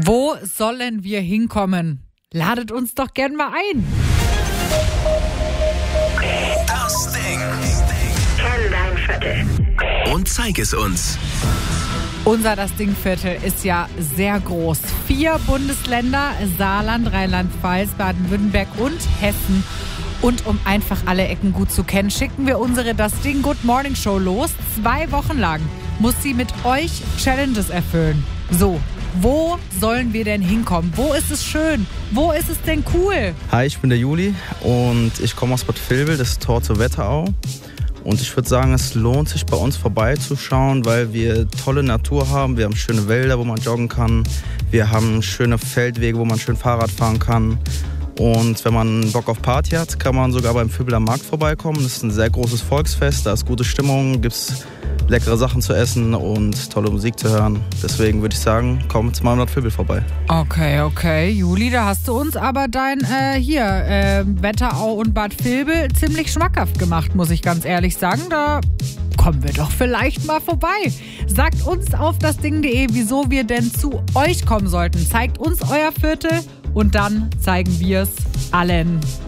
Wo sollen wir hinkommen? Ladet uns doch gern mal ein. Das Ding. Kenn dein Viertel. Und zeig es uns. Unser Das Ding-Viertel ist ja sehr groß. 4 Bundesländer, Saarland, Rheinland-Pfalz, Baden-Württemberg und Hessen. Und um einfach alle Ecken gut zu kennen, schicken wir unsere Das Ding Good Morning Show los. 2 Wochen lang muss sie mit euch Challenges erfüllen. So, wo sollen wir denn hinkommen? Wo ist es schön? Wo ist es denn cool? Hi, ich bin der Juli und ich komme aus Bad Vilbel, das Tor zur Wetterau. Und ich würde sagen, es lohnt sich bei uns vorbeizuschauen, weil wir tolle Natur haben. Wir haben schöne Wälder, wo man joggen kann. Wir haben schöne Feldwege, wo man schön Fahrrad fahren kann. Und wenn man Bock auf Party hat, kann man sogar beim Vilbeler Markt vorbeikommen. Das ist ein sehr großes Volksfest, da ist gute Stimmung, gibt's leckere Sachen zu essen und tolle Musik zu hören. Deswegen würde ich sagen, kommt mal in Bad Vilbel vorbei. Okay. Juli, da hast du uns aber dein Wetterau und Bad Vilbel ziemlich schmackhaft gemacht, muss ich ganz ehrlich sagen. Da kommen wir doch vielleicht mal vorbei. Sagt uns auf dasding.de, wieso wir denn zu euch kommen sollten. Zeigt uns euer Viertel und dann zeigen wir es allen.